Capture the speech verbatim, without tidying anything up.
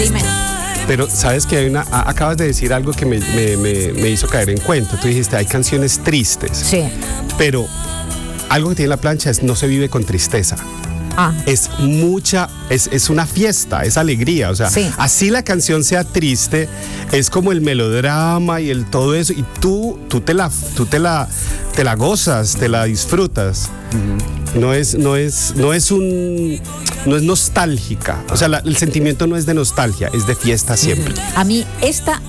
Dime. Pero sabes que hay una, a- acabas de decir algo que me, me- me- me hizo caer en cuenta. Tú dijiste, hay canciones tristes. Sí. Pero algo que tiene la plancha es no se vive con tristeza. Ah. Es mucha, es, es una fiesta, es alegría. O sea, Sí. así la canción sea triste, es como el melodrama y el todo eso. Y tú, tú te la, tú te la, te la gozas, te la disfrutas. No es, no es, no es un, no es nostálgica. O sea, la- el sentimiento no es de nostalgia, es de fiesta siempre. A mí esta